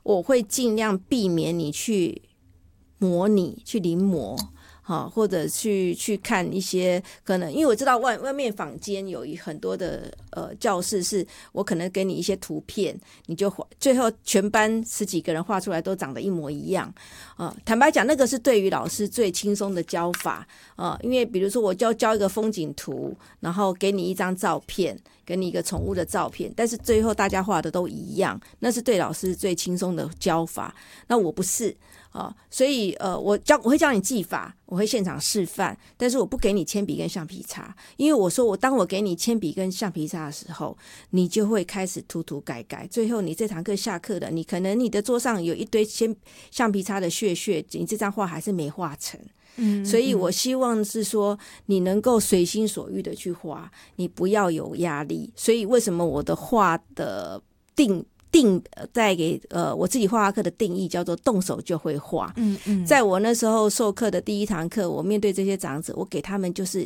我会尽量避免你去模拟、去临摹。或者去看一些可能，因为我知道外面坊间有很多的教室，是我可能给你一些图片，你就最后全班10几个人画出来都长得一模一样。坦白讲，那个是对于老师最轻松的教法。因为比如说我教一个风景图，然后给你一张照片，给你一个宠物的照片，但是最后大家画的都一样，那是对老师最轻松的教法。那我不是。所以我会教你技法，我会现场示范，但是我不给你铅笔跟橡皮擦，因为我说当我给你铅笔跟橡皮擦的时候，你就会开始涂改，最后你这堂课下课了，你可能你的桌上有一堆橡皮擦的屑，你这张画还是没画成。所以我希望是说你能够随心所欲的去画，你不要有压力。所以为什么我的画的再给我自己画课的定义叫做动手就会画。在我那时候授课的第一堂课，我面对这些长者，我给他们就是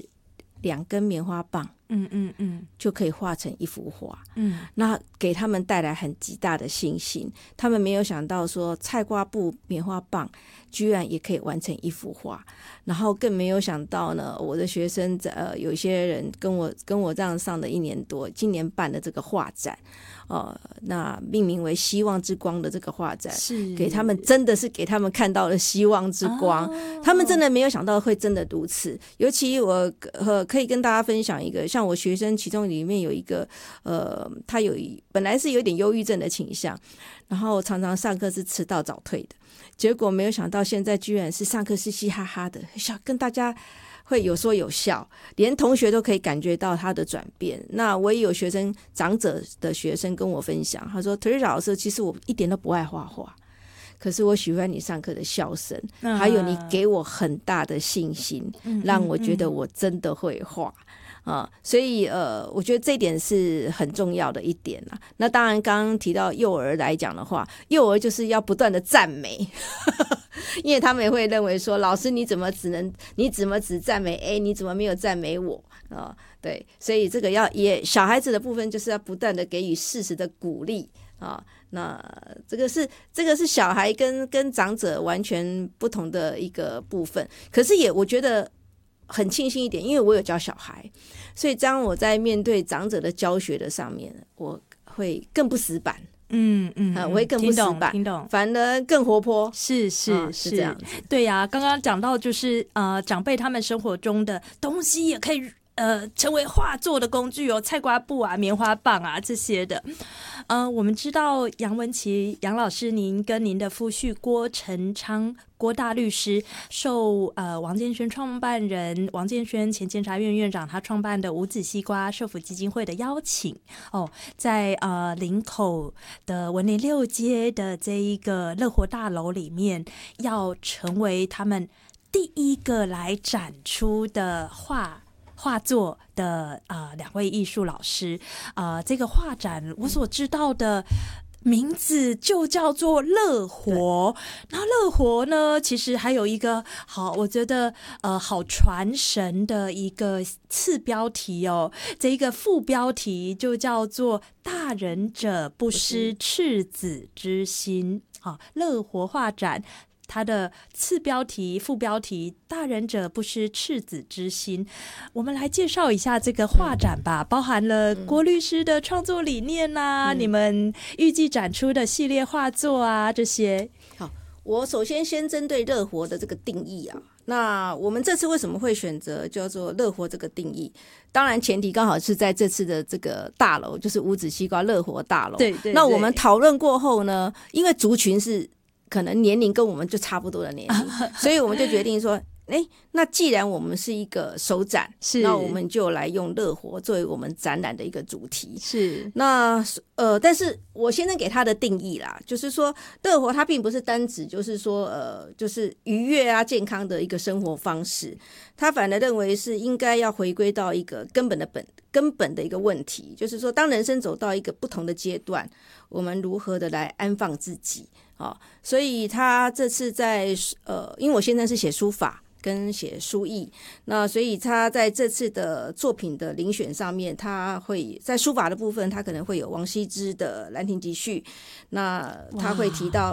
2根棉花棒，就可以画成一幅画。那给他们带来很极大的信心，他们没有想到说菜瓜布棉花棒居然也可以完成一幅画，然后更没有想到呢，我的学生有些人跟我这样上的1年多，今年办的这个画展，那命名为希望之光的这个画展，是给他们真的是给他们看到了希望之光。他们真的没有想到会真的如此。尤其我可以跟大家分享一个，像我学生其中里面有一个他本来是有点忧郁症的倾向，然后常常上课是迟到早退的，结果没有想到现在居然是上课是嘻哈哈的，跟大家会有说有笑，连同学都可以感觉到他的转变。那我也有长者的学生跟我分享，他说 Teresa 老师，其实我一点都不爱画画，可是我喜欢你上课的笑声，还有你给我很大的信心，让我觉得我真的会画。所以我觉得这一点是很重要的一点啦。那当然刚刚提到幼儿来讲的话，幼儿就是要不断的赞美因为他们也会认为说，老师你怎么只赞美 A， 你怎么没有赞美我对，所以这个小孩子的部分就是要不断的给予适时的鼓励那这个是小孩跟长者完全不同的一个部分。可是我觉得很庆幸一点，因为我有教小孩，所以当我在面对长者的教学的上面，我会更不死板。我会更不死板， 听懂， 反而更活泼。 是这样子。 对呀，刚刚讲到就是长辈他们生活中的东西也可以成为画作的工具菜瓜布啊、棉花棒啊这些的。我们知道杨文琪杨老师，您跟您的夫婿郭成昌郭大律师受王建煊创办人王建煊前监察院院长他创办的无籽西瓜社福基金会的邀请在林口的文林6街的这一个乐活大楼里面，要成为他们第一个来展出的画作的2位艺术老师。这个画展我所知道的名字就叫做乐活。然后乐活呢，其实还有一个我觉得好传神的一个次标题这一个副标题就叫做大人者不失赤子之心。乐活画展它的次标题副标题大人者不失赤子之心。我们来介绍一下这个画展吧，包含了郭律师的创作理念你们预计展出的系列画作这些。 好，我首先针对乐活的这个定义那我们这次为什么会选择叫做乐活这个定义？当然前提刚好是在这次的这个大楼，就是无籽西瓜乐活大楼。对，那我们讨论过后呢，因为族群是可能年龄跟我们就差不多的年龄所以我们就决定说那既然我们是一个首展，那我们就来用乐活作为我们展览的一个主题。是那但是我现在给它的定义啦，就是说乐活它并不是单指就是说就是愉悦健康的一个生活方式，它反而认为是应该要回归到一个根本的一个问题，就是说当人生走到一个不同的阶段，我们如何的来安放自己所以他这次在因为我现在是写书法跟写书艺，那所以他在这次的作品的遴选上面，他会在书法的部分他可能会有王羲之的《兰亭集序》，那他会提到